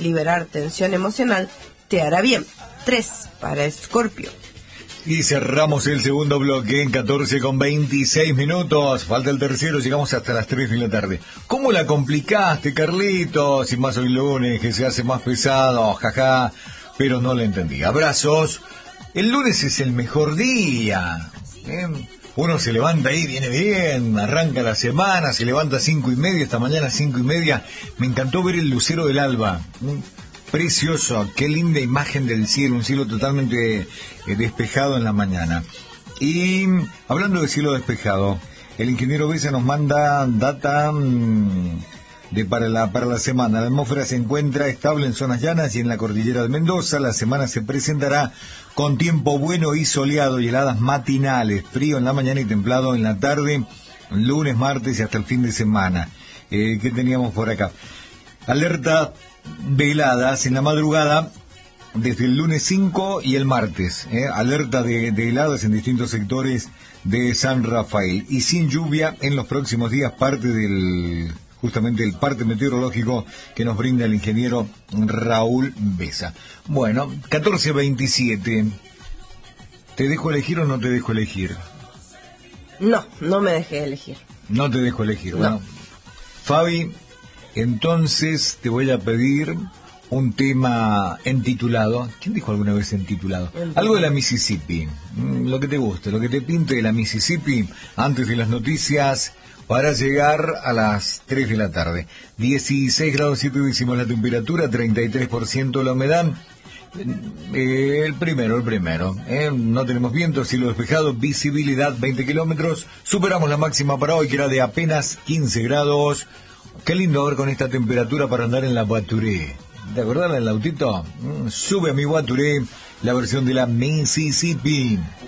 liberar tensión emocional te hará bien. 3 para Escorpio. Y cerramos el segundo bloque en 14:26. Falta el tercero, llegamos hasta las 3 de la tarde. ¿Cómo la complicaste, Carlitos? Y más hoy lunes, que se hace más pesado, jaja. Pero no la entendí. Abrazos. El lunes es el mejor día. Uno se levanta ahí, viene bien, arranca la semana, se levanta a 5:30, esta mañana a 5:30. Me encantó ver el lucero del alba. Precioso, qué linda imagen del cielo, un cielo totalmente despejado en la mañana. Y hablando de cielo despejado, el ingeniero Besa nos manda data para la semana. La atmósfera se encuentra estable en zonas llanas y en la cordillera de Mendoza. La semana se presentará con tiempo bueno y soleado y heladas matinales, frío en la mañana y templado en la tarde, lunes, martes y hasta el fin de semana. ¿Qué teníamos por acá? Alerta de heladas en la madrugada desde el lunes 5 y el martes. Alerta de heladas en distintos sectores de San Rafael. Y sin lluvia en los próximos días, justamente el parte meteorológico que nos brinda el ingeniero Raúl Besa. Bueno, 14:27. ¿Te dejo elegir o no te dejo elegir? No me dejé elegir. No te dejo elegir, no. Bueno. Fabi, entonces te voy a pedir un tema entitulado. ¿Quién dijo alguna vez entitulado? Algo de la Mississippi. Lo que te guste, lo que te pinte de la Mississippi antes de las noticias para llegar a las 3 de la tarde. 16 grados 7 décimos la temperatura, 33% la humedad. El primero. No tenemos viento, cielo despejado, visibilidad 20 kilómetros. Superamos la máxima para hoy, que era de apenas 15 grados. Qué lindo ver con esta temperatura para andar en la Voiture. ¿De verdad el autito? Sube a mi Voiture la versión de la Mississippi.